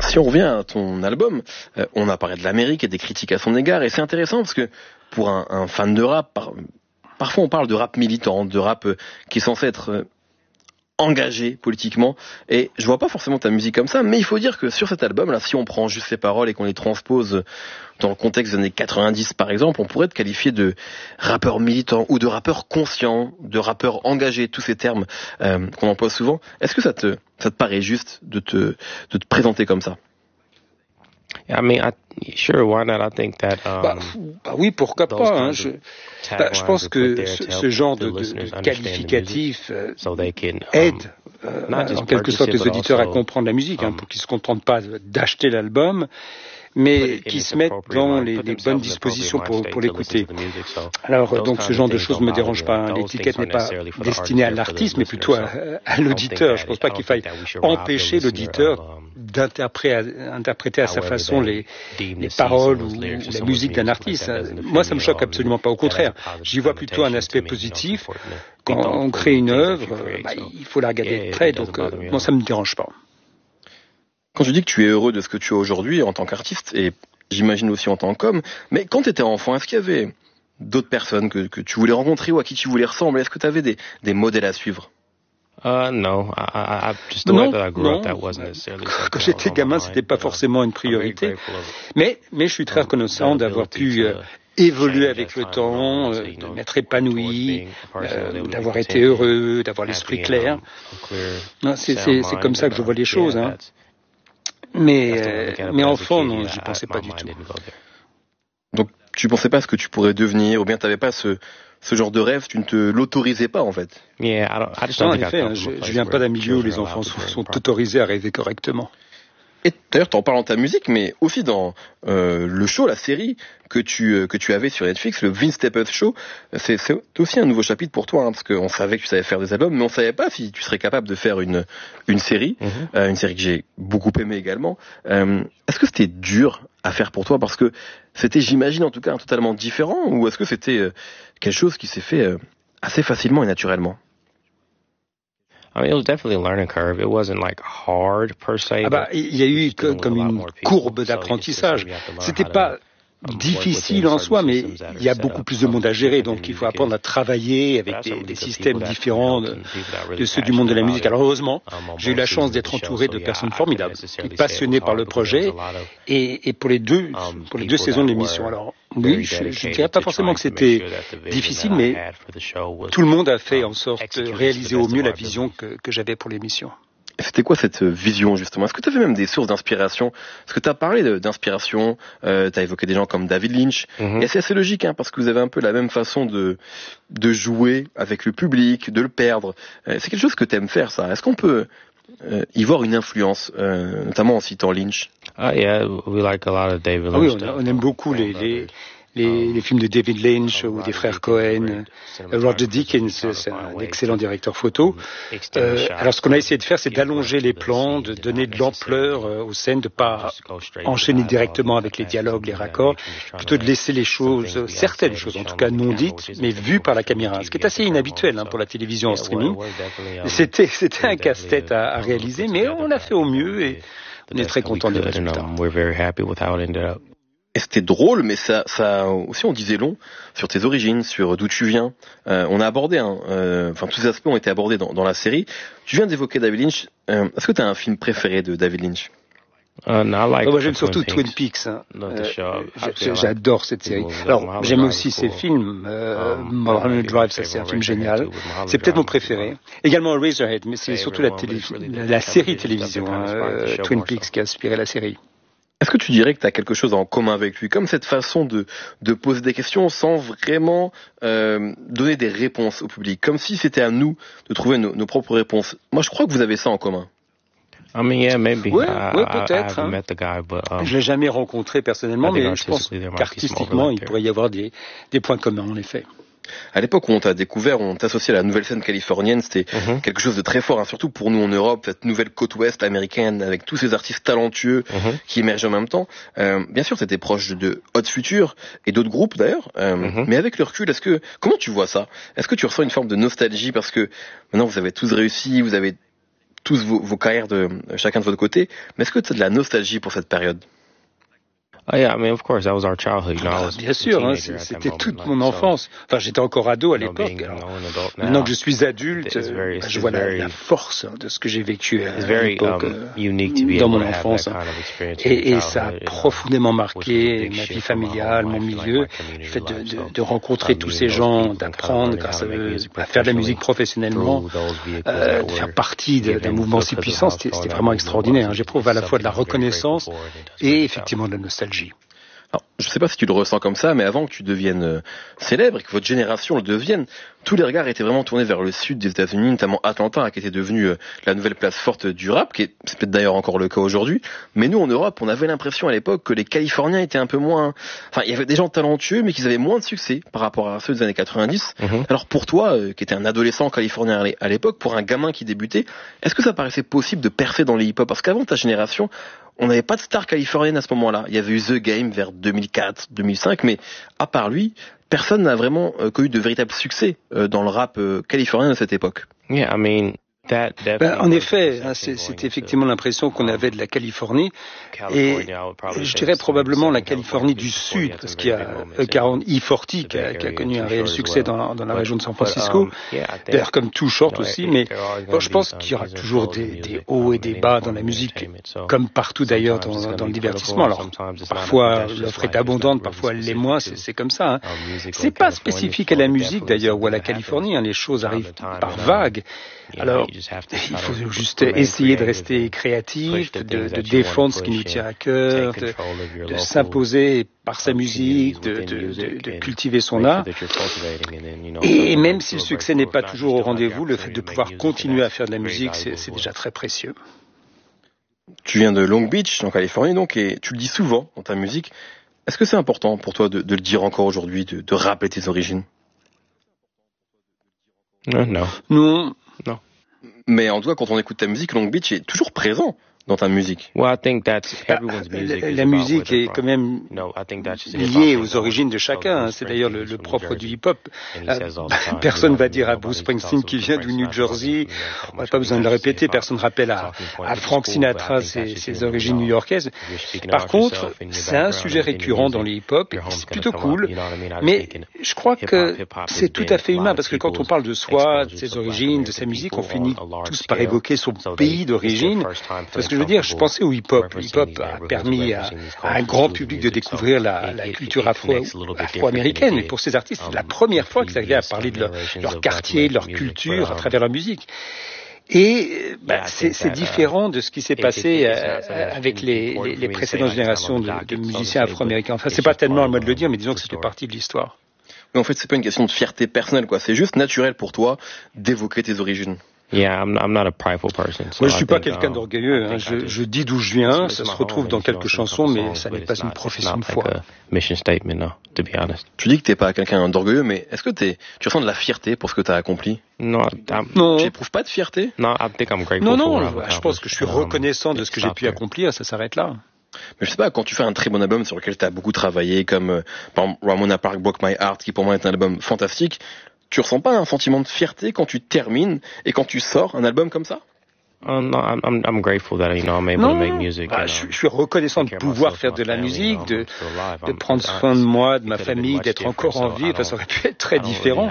Si on revient à ton album, on a parlé de l'Amérique et des critiques à son égard, et c'est intéressant parce que pour un fan de rap, parfois on parle de rap militant, de rap qui est censé être engagé politiquement, et je vois pas forcément ta musique comme ça, mais il faut dire que sur cet album là, si on prend juste les paroles et qu'on les transpose dans le contexte des années 90 par exemple, on pourrait te qualifier de rappeur militant ou de rappeur conscient, de rappeur engagé, tous ces termes qu'on emploie souvent. Est-ce que ça te paraît juste de te présenter comme ça? I mean, sure, why not? I think that, oui, pourquoi pas. Hein. Je pense que ce genre de qualificatif aide en quelque sorte les auditeurs à comprendre la musique, pour qu'ils ne se contentent pas d'acheter l'album, mais qui se mettent dans les bonnes dispositions pour l'écouter. Alors, donc, ce genre de choses ne me dérange pas. L'étiquette n'est pas destinée à l'artiste, mais plutôt à l'auditeur. Je ne pense pas qu'il faille empêcher l'auditeur d'interpréter à sa façon les paroles ou la musique d'un artiste. Moi, ça me choque absolument pas. Au contraire, j'y vois plutôt un aspect positif. Quand on crée une œuvre, il faut la regarder de près, donc moi, ça me dérange pas. Quand tu dis que tu es heureux de ce que tu as aujourd'hui en tant qu'artiste, et j'imagine aussi en tant qu'homme, mais quand tu étais enfant, est-ce qu'il y avait d'autres personnes que tu voulais rencontrer ou à qui tu voulais ressembler? Est-ce que tu avais des modèles à suivre? Non. Quand j'étais gamin, c'était pas forcément une priorité. Mais je suis très reconnaissant d'avoir pu évoluer avec le temps, de m'être épanoui, d'avoir été heureux, d'avoir l'esprit clair. C'est comme ça que je vois les choses. Hein. Mais enfant, non, j'y pensais pas du tout. Donc, tu pensais pas à ce que tu pourrais devenir, ou bien t'avais pas ce genre de rêve, tu ne te l'autorisais pas en fait? Non, en effet, je viens pas d'un milieu où les enfants sont autorisés à rêver correctement. Et d'ailleurs, t'en parles dans ta musique, mais aussi dans le show, la série que tu avais sur Netflix, le Vince Staples Show. C'est aussi un nouveau chapitre pour toi, parce qu'on savait que tu savais faire des albums, mais on savait pas si tu serais capable de faire une série, une série que j'ai beaucoup aimée également. Est-ce que c'était dur à faire pour toi, parce que c'était, j'imagine en tout cas, totalement différent, ou est-ce que c'était quelque chose qui s'est fait assez facilement et naturellement? I mean, it was definitely a learning curve. It wasn't like hard per se. Il y a eu comme une courbe d'apprentissage. C'était pas difficile en soi, mais il y a beaucoup plus de monde à gérer, donc il faut apprendre à travailler avec des systèmes différents de ceux du monde de la musique. Alors heureusement, j'ai eu la chance d'être entouré de personnes formidables, passionnées par le projet, et pour les deux saisons de l'émission. Alors oui, je dirais pas forcément que c'était difficile, mais tout le monde a fait en sorte de réaliser au mieux la vision que j'avais pour l'émission. C'était quoi cette vision justement? Est-ce que tu avais même des sources d'inspiration? Parce que tu as parlé d'inspiration, tu as évoqué des gens comme David Lynch, et c'est assez logique, parce que vous avez un peu la même façon de jouer avec le public, de le perdre. C'est quelque chose que tu aimes faire, ça. Est-ce qu'on peut y voir une influence, notamment en citant Lynch? Yeah, we like a lot of David Lynch. Oui, on aime beaucoup les films de David Lynch ou des frères Cohen. Roger Deakins, c'est un excellent directeur photo. Alors ce qu'on a essayé de faire, c'est d'allonger les plans, de donner de l'ampleur aux scènes, de pas enchaîner directement avec les dialogues, les raccords, plutôt de laisser les choses, certaines choses en tout cas non dites, mais vues par la caméra, ce qui est assez inhabituel pour la télévision en streaming. C'était un casse-tête à réaliser, mais on l'a fait au mieux et on est très content des résultats. Et c'était drôle, mais ça aussi on disait long sur tes origines, sur d'où tu viens. On a abordé, tous ces aspects ont été abordés dans la série. Tu viens d'évoquer David Lynch. Est-ce que tu as un film préféré de David Lynch? Moi j'aime surtout Twin Peaks. J'adore cette série. Alors j'aime aussi ses films. Mulholland Drive, ça c'est un film génial. C'est peut-être mon préféré. Également Eraserhead, mais c'est surtout la série télévision, Twin Peaks, qui a inspiré la série. Est-ce que tu dirais que tu as quelque chose en commun avec lui, comme cette façon de poser des questions sans vraiment donner des réponses au public, comme si c'était à nous de trouver nos propres réponses? Moi, je crois que vous avez ça en commun. I mean, yeah, maybe. Oui, peut-être. Met the guy, but, je l'ai jamais rencontré personnellement, mais je pense qu'artistiquement, il pourrait y avoir des points communs, en effet. À l'époque où on t'a découvert, on t'associait à la nouvelle scène californienne, c'était quelque chose de très fort, surtout pour nous en Europe, cette nouvelle côte ouest américaine avec tous ces artistes talentueux qui émergeaient en même temps. Bien sûr, t'étais proche de Hot Future et d'autres groupes d'ailleurs, mais avec le recul, comment tu vois ça? Est-ce que tu ressens une forme de nostalgie parce que maintenant vous avez tous réussi, vous avez tous vos carrières de chacun de votre côté, mais est-ce que tu as de la nostalgie pour cette période? Of course, that was our childhood. Bien sûr, c'était toute mon enfance. Enfin, j'étais encore ado à l'époque. Maintenant que je suis adulte, je vois la force de ce que j'ai vécu à l'époque, dans mon enfance. Et ça a profondément marqué ma vie familiale, mon milieu. Le fait de rencontrer tous ces gens, d'apprendre grâce à eux, à faire de la musique professionnellement, de faire partie d'un mouvement si puissant, c'était vraiment extraordinaire. J'éprouve à la fois de la reconnaissance et effectivement de la nostalgie. Alors, je ne sais pas si tu le ressens comme ça, mais avant que tu deviennes célèbre et que votre génération le devienne, tous les regards étaient vraiment tournés vers le sud des États-Unis, notamment Atlanta, qui était devenue c'est nouvelle place forte du rap, c'est peut-être d'ailleurs encore le cas aujourd'hui. Mais nous, en Europe, on avait l'impression à l'époque que les Californiens étaient un peu moins... Enfin, il y avait des gens talentueux, mais qu'ils avaient moins de succès par rapport à ceux des années 90. Alors pour toi, qui étais un adolescent californien à l'époque, pour un gamin qui débutait, est-ce que ça paraissait possible de percer dans les hip-hop? Parce qu'avant ta génération, on n'avait pas de star californienne à ce moment-là. Il y avait eu The Game vers 2004, 2005, mais à part lui, personne n'a vraiment connu de véritable succès dans le rap californien à cette époque. Yeah, En effet, c'était effectivement l'impression qu'on avait de la Californie, et je dirais probablement la Californie du Sud, parce qu'il y a E40 qui a connu un réel succès dans la région de San Francisco, d'ailleurs comme Too Short aussi, mais je pense qu'il y aura toujours des hauts et des bas dans la musique, comme partout d'ailleurs dans le divertissement. Alors parfois l'offre est abondante, parfois elle l'est moins, c'est comme ça. C'est pas spécifique à la musique d'ailleurs ou à la Californie, les choses arrivent par vagues. Alors, il faut juste essayer de rester créatif, de défendre ce qui nous tient à cœur, de s'imposer par sa musique, de cultiver son art. Et même si le succès n'est pas toujours au rendez-vous, le fait de pouvoir continuer à faire de la musique, c'est déjà très précieux. Tu viens de Long Beach, en Californie, donc, et tu le dis souvent dans ta musique. Est-ce que c'est important pour toi de le dire encore aujourd'hui, de rappeler tes origines? Non. Mais en tout cas, quand on écoute ta musique, Long Beach est toujours présent dans ta musique. Well, I think that's everyone's music. La musique est quand même liée aux origines de chacun. C'est d'ailleurs le propre du hip-hop. Personne va dire à Bruce Springsteen qui vient du New Jersey, on n'a pas besoin de le répéter, personne rappelle à Frank Sinatra ses origines new-yorkaises. Par contre, c'est un sujet récurrent dans le hip-hop et c'est plutôt cool. Mais je crois que c'est tout à fait humain parce que quand on parle de soi, de ses origines, de sa musique, on finit tous par évoquer son pays d'origine. Parce que je veux dire, je pensais au hip-hop. Le hip-hop a permis à un grand public de découvrir la culture afro-américaine. Et pour ces artistes, c'est la première fois qu'ils arrivaient à parler de leur quartier, de leur culture à travers leur musique. Et c'est différent de ce qui s'est passé avec les précédentes générations de musiciens afro-américains. Enfin, c'est pas tellement à moi de le dire, mais disons que c'était partie de l'histoire. Mais en fait, c'est pas une question de fierté personnelle, quoi. C'est juste naturel pour toi d'évoquer tes origines. Yeah, I'm not a prideful person. Moi, je suis pas quelqu'un d'orgueilleux. Je dis d'où je viens, ça se retrouve dans quelques chansons, mais ça n'est pas une profession de foi. Mission statement, no, to be honest. Tu dis que t'es pas quelqu'un d'orgueilleux, mais est-ce que tu ressens de la fierté pour ce que t'as accompli? Non. Tu éprouves pas de fierté? No, I think I'm grateful. Non, je pense que je suis reconnaissant de ce que j'ai pu accomplir, ça s'arrête là. Mais je sais pas, quand tu fais un très bon album sur lequel t'as beaucoup travaillé, comme par exemple Ramona Park Broke My Heart, qui pour moi est un album fantastique, tu ressens pas un sentiment de fierté quand tu termines et quand tu sors un album comme ça? No, I'm grateful that I'm able to make music. Je suis reconnaissant de pouvoir faire de la musique, de prendre soin de moi, de ma famille, d'être encore en vie. Ça aurait pu être très différent.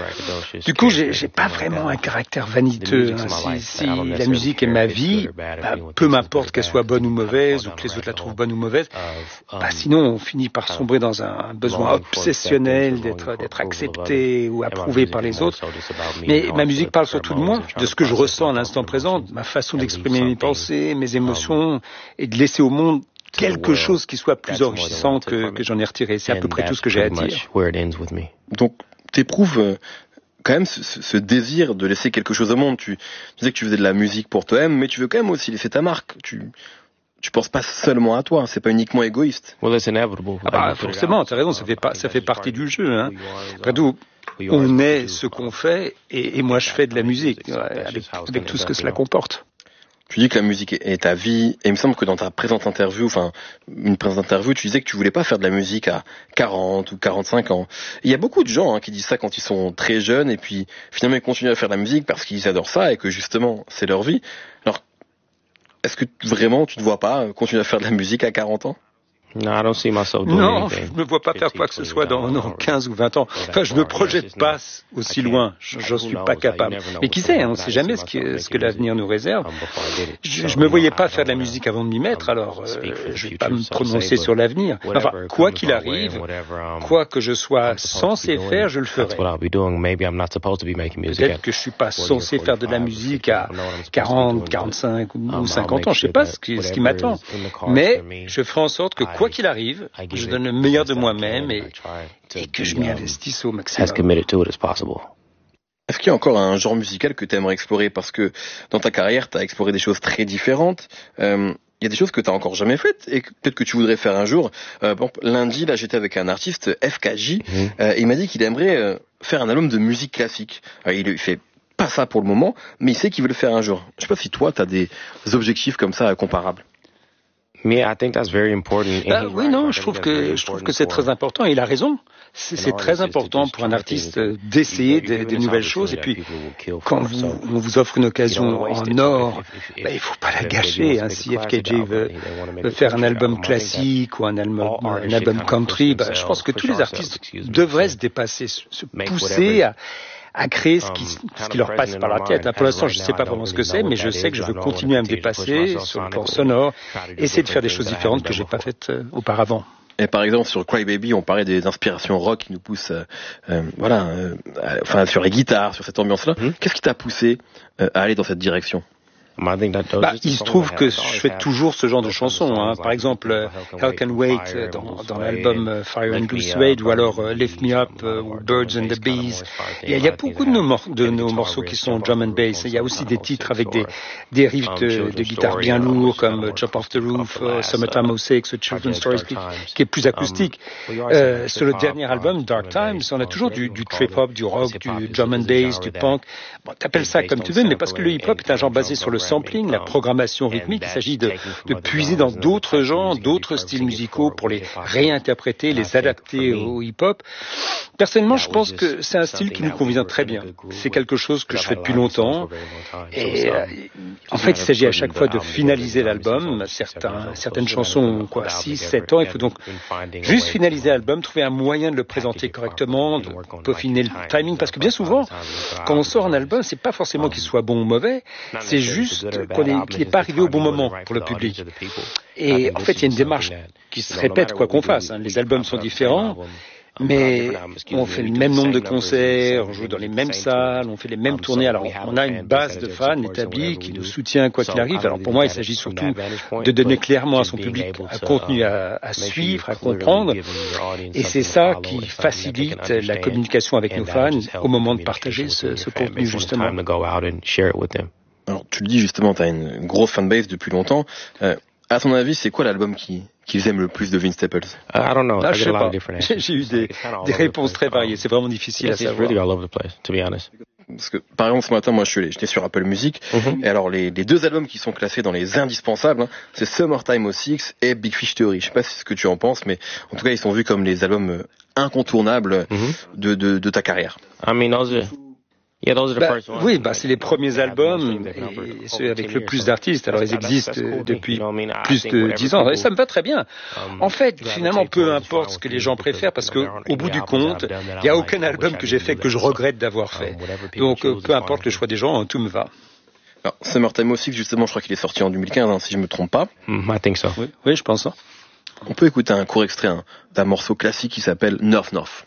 Du coup, j'ai pas vraiment un caractère vaniteux. Si la musique est ma vie, peu m'importe qu'elle soit bonne ou mauvaise, ou que les autres la trouvent bonne ou mauvaise. Sinon, on finit par sombrer dans un besoin obsessionnel d'être accepté ou approuvé par les autres. Mais ma musique parle surtout de moi, de ce que je ressens à l'instant présent, ma façon d'exprimer mes pensées, mes émotions, et de laisser au monde quelque chose qui soit plus enrichissant que j'en ai retiré. C'est à peu près tout ce que j'ai à dire. Donc, t'éprouves quand même ce désir de laisser quelque chose au monde. Tu disais que tu faisais de la musique pour toi-même, mais tu veux quand même aussi laisser ta marque. Tu penses pas seulement à toi, c'est pas uniquement égoïste. Forcément, t'as raison, ça fait partie du jeu. Après tout, on est ce qu'on fait, et moi je fais de la musique, avec tout ce que cela comporte. Tu dis que la musique est ta vie, et il me semble que dans ta présente interview, tu disais que tu voulais pas faire de la musique à 40 ou 45 ans. Il y a beaucoup de gens qui disent ça quand ils sont très jeunes, et puis finalement ils continuent à faire de la musique parce qu'ils adorent ça, et que justement c'est leur vie. Alors, est-ce que vraiment tu ne vois pas continuer à faire de la musique à 40 ans? Non, je ne me vois pas faire quoi que ce soit dans 15 ou 20 ans. Enfin, je ne me projette pas aussi loin. J'en suis pas capable. Mais qui sait, on ne sait jamais ce que l'avenir nous réserve. Je ne me voyais pas faire de la musique avant de m'y mettre, alors je ne vais pas me prononcer sur l'avenir. Enfin, quoi qu'il arrive, quoi que je sois censé faire, je le ferai. Peut-être que je ne suis pas censé faire de la musique à 40, 45 ou 50 ans. Je ne sais pas ce qui m'attend. Mais je ferai en sorte que quoi qu'il arrive, je donne le meilleur de moi-même et que je m'y investisse au maximum. Est-ce qu'il y a encore un genre musical que tu aimerais explorer? Parce que dans ta carrière, tu as exploré des choses très différentes. Il y a des choses que tu n'as encore jamais faites et que peut-être que tu voudrais faire un jour. Lundi, là, j'étais avec un artiste, FKJ, et il m'a dit qu'il aimerait faire un album de musique classique. Il fait pas ça pour le moment, mais il sait qu'il veut le faire un jour. Je sais pas si toi, tu as des objectifs comme ça comparables. Oui, non, je trouve que c'est très important et il a raison. C'est très important pour un artiste d'essayer des nouvelles choses et puis quand on vous offre une occasion en or, il faut pas la gâcher. Si FKJ veut faire un album classique ou un album country, je pense que tous les artistes devraient se dépasser, se pousser à créer ce qui leur passe par la tête. Pour l'instant, je ne sais pas vraiment ce que c'est, mais je sais que je veux continuer à me dépasser sur le plan sonore, essayer de faire des choses différentes que j'ai pas faites auparavant. Et par exemple, sur Cry Baby, on parlait des inspirations rock qui nous poussent, sur les guitares, sur cette ambiance-là. Qu'est-ce qui t'a poussé à aller dans cette direction? Il se trouve que je fais toujours ce genre de chansons. Par exemple, Hell Can Wait dans l'album Fire and Blue Suede ou alors Lift Me Up ou Birds and the Bees. Il y a beaucoup de nos morceaux qui sont drum and bass. Il y a aussi des titres avec des riffs de guitare bien lourds comme Jump Off the Roof, Summertime '06 ou Children's Stories qui est plus acoustique. Sur le dernier album, Dark Times, on a toujours du trip-hop, du rock, du drum and bass, du punk. T'appelles ça comme tu veux, mais parce que le hip-hop est un genre basé sur le sampling, la programmation rythmique, il s'agit de puiser dans d'autres genres, d'autres styles musicaux pour les réinterpréter, les adapter au hip-hop. Personnellement, je pense que c'est un style qui nous convient très bien. C'est quelque chose que je fais depuis longtemps. Et en fait, il s'agit à chaque fois de finaliser l'album. Certaines chansons ont 6, 7 ans. Il faut donc juste finaliser l'album, trouver un moyen de le présenter correctement, de peaufiner le timing. Parce que bien souvent, quand on sort un album, c'est pas forcément qu'il soit bon ou mauvais, c'est juste qu'il n'est pas arrivé au bon moment pour le public. Et en fait, il y a une démarche qui se répète quoi qu'on fasse. Les albums sont différents, mais on fait le même nombre de concerts, on joue dans les mêmes salles, on fait les mêmes tournées. Alors, on a une base de fans établie qui nous soutient quoi qu'il arrive. Alors, pour moi, il s'agit surtout de donner clairement à son public un contenu à suivre, à comprendre. Et c'est ça qui facilite la communication avec nos fans au moment de partager ce contenu, justement. Alors, tu le dis justement, tu as une grosse fanbase depuis longtemps. À ton avis, c'est quoi l'album qu'ils aiment le plus de Vince Staples? Je sais pas. J'ai eu des réponses très variées. C'est vraiment difficile à savoir. Parce que, par exemple, ce matin, moi, j'étais sur Apple Music. Et alors, les deux albums qui sont classés dans les indispensables, c'est Summertime '06 et Big Fish Theory. Je sais pas ce que tu en penses, mais en tout cas, ils sont vus comme les albums incontournables de ta carrière. C'est les premiers albums et ceux avec le plus d'artistes. Alors ils existent depuis plus de 10 ans et ça me va très bien. En fait, finalement, peu importe ce que les gens préfèrent parce que au bout du compte, il n'y a aucun album que j'ai fait que je regrette d'avoir fait. Donc peu importe le choix des gens, tout me va. Alors, Summertime '06, justement, je crois qu'il est sorti en 2015, si je me trompe pas. I think so. Oui, je pense. On peut écouter un court extrait d'un morceau classique qui s'appelle North North.